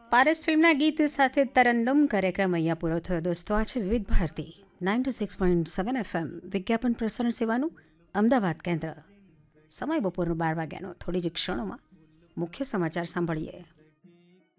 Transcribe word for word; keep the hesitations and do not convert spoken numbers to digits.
પારસ ફિલ્મના ગીત સાથે તરન્નુમ કાર્યક્રમ અહીંયા પૂરો થયો. દોસ્તો, આ છે વિવિધ Bharati ninety six point seven FM વિજ્ઞાપન પ્રસારણ સેવાનું અમદાવાદ કેન્દ્ર. સમય બપોરનો બાર વાગ્યાનો. થોડી જ ક્ષણોમાં મુખ્ય સમાચાર સાંભળીએ.